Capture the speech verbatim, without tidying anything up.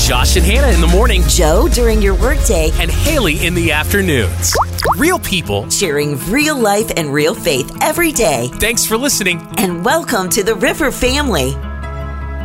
Josh and Hannah in the morning, Joe during your workday, and Haley in the afternoons. Real people sharing real life and real faith every day. Thanks for listening. And welcome to the River family.